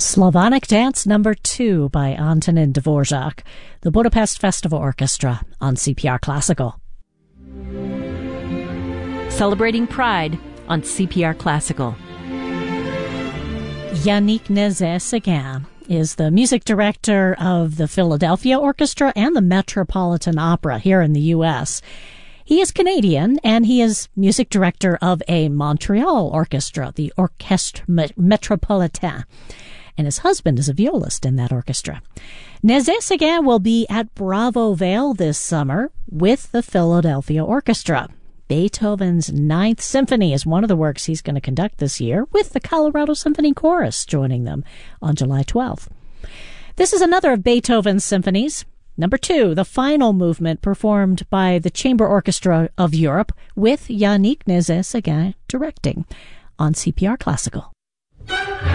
Slavonic Dance No. 2 by Antonin Dvorak, the Budapest Festival Orchestra on CPR Classical. Celebrating Pride on CPR Classical. Yannick Nézet-Séguin is the music director of the Philadelphia Orchestra and the Metropolitan Opera here in the U.S. He is Canadian, and he is music director of a Montreal orchestra, the Orchestre Metropolitain, and his husband is a violist in that orchestra. Nézet-Séguin will be at Bravo Vale this summer with the Philadelphia Orchestra. Beethoven's Ninth Symphony is one of the works he's going to conduct this year, with the Colorado Symphony Chorus joining them on July 12th. This is another of Beethoven's symphonies, No. 2, the final movement performed by the Chamber Orchestra of Europe, with Yannick Nézet-Séguin directing on CPR Classical.